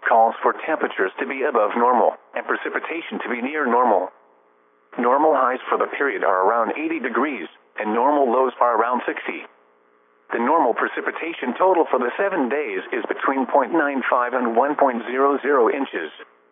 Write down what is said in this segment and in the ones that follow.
calls for temperatures to be above normal and precipitation to be near normal. Normal highs for the period are around 80 degrees, and normal lows are around 60. The normal precipitation total for the 7 days is between 0.95 and 1.00 inches.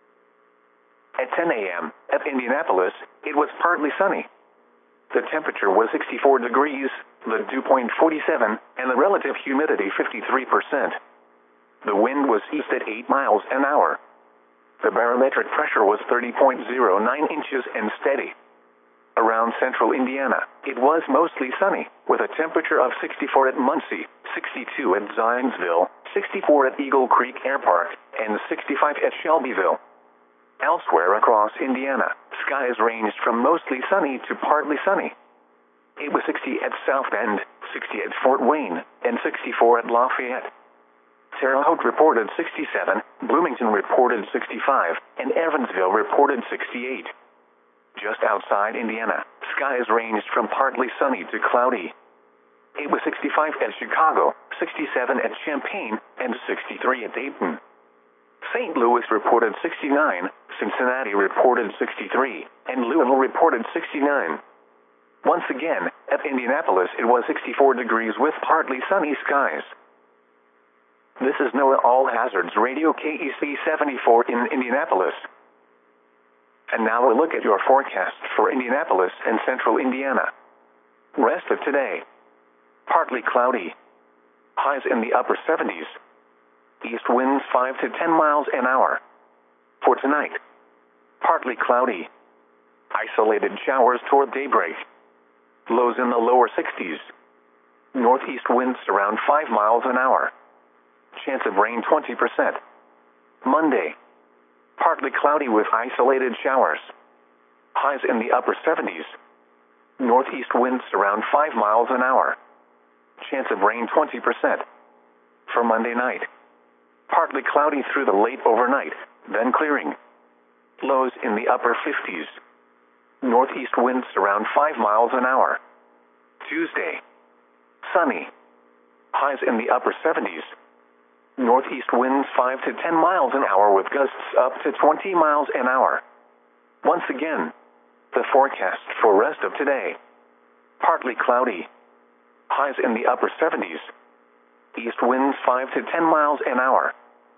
At 10 a.m., at Indianapolis, it was partly sunny. The temperature was 64 degrees, the dew point 47, and the relative humidity 53%. The wind was east at 8 miles an hour. The barometric pressure was 30.09 inches and steady. Around central Indiana, it was mostly sunny, with a temperature of 64 at Muncie, 62 at Zionsville, 64 at Eagle Creek Air Park, and 65 at Shelbyville. Elsewhere across Indiana, skies ranged from mostly sunny to partly sunny. It was 60 at South Bend, 60 at Fort Wayne, and 64 at Lafayette. Terre Haute reported 67, Bloomington reported 65, and Evansville reported 68. Just outside Indiana, skies ranged from partly sunny to cloudy. It was 65 at Chicago, 67 at Champaign, and 63 at Dayton. St. Louis reported 69, Cincinnati reported 63, and Louisville reported 69. Once again, at Indianapolis it was 64 degrees with partly sunny skies. This is NOAA All Hazards Radio KEC 74 in Indianapolis. And now a look at your forecast for Indianapolis and central Indiana. Rest of today. Partly cloudy. Highs in the upper 70s. East winds 5 to 10 miles an hour. For tonight. Partly cloudy. Isolated showers toward daybreak. Lows in the lower 60s. Northeast winds around 5 miles an hour. Chance of rain 20%. Monday. Partly cloudy with isolated showers. Highs in the upper 70s. Northeast winds around 5 miles an hour. Chance of rain 20%. For Monday night. Partly cloudy through the late overnight, then clearing. Lows in the upper 50s. Northeast winds around 5 miles an hour. Tuesday. Sunny. Highs in the upper 70s. Northeast winds 5 to 10 miles an hour with gusts up to 20 miles an hour. Once again, the forecast for rest of today. Partly cloudy. Highs in the upper 70s. East winds 5 to 10 miles an hour.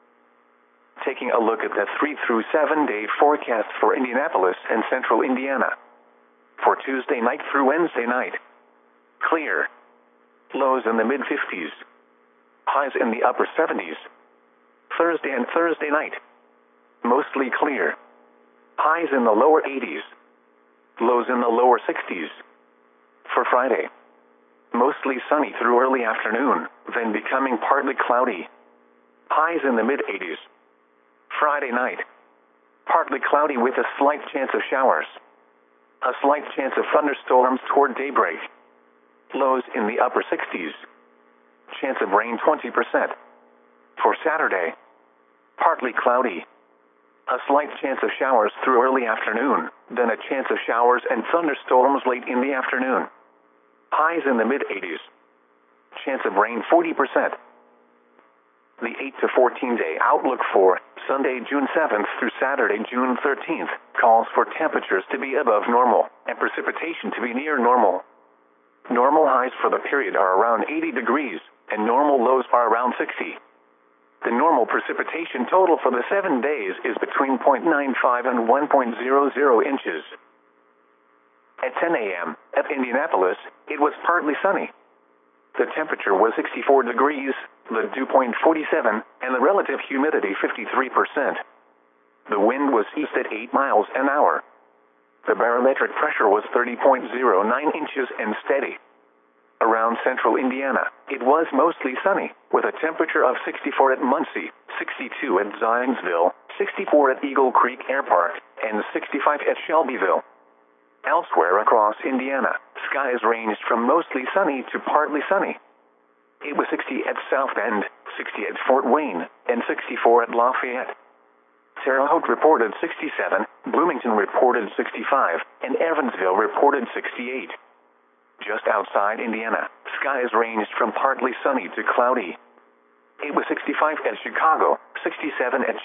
Taking a look at the 3 through 7 day forecast for Indianapolis and central Indiana. For Tuesday night through Wednesday night. Clear. Lows in the mid-50s. Highs in the upper 70s. Thursday and Thursday night. Mostly clear. Highs in the lower 80s. Lows in the lower 60s. For Friday. Mostly sunny through early afternoon, then becoming partly cloudy. Highs in the mid-80s. Friday night. Partly cloudy with a slight chance of showers. A slight chance of thunderstorms toward daybreak. Lows in the upper 60s. Chance of rain 20%. For Saturday. Partly cloudy. A slight chance of showers through early afternoon, then a chance of showers and thunderstorms late in the afternoon. Highs in the mid-80s. Chance of rain 40%. The 8 to 14 day outlook for Sunday, June 7th through Saturday, June 13th calls for temperatures to be above normal and precipitation to be near normal. Normal highs for the period are around 80 degrees and normal lows are around 60. The normal precipitation total for the 7 days is between 0.95 and 1.00 inches. At 10 a.m., at Indianapolis, it was partly sunny. The temperature was 64 degrees, the dew point 47, and the relative humidity 53%. The wind was east at 8 miles an hour. The barometric pressure was 30.09 inches and steady. Around central Indiana, it was mostly sunny, with a temperature of 64 at Muncie, 62 at Zionsville, 64 at Eagle Creek Air Park, and 65 at Shelbyville. Elsewhere across Indiana, skies ranged from mostly sunny to partly sunny. It was 60 at South Bend, 60 at Fort Wayne, and 64 at Lafayette. Terre Haute reported 67, Bloomington reported 65, and Evansville reported 68. Just outside Indiana, skies ranged from partly sunny to cloudy. It was 65 at Chicago, 67 at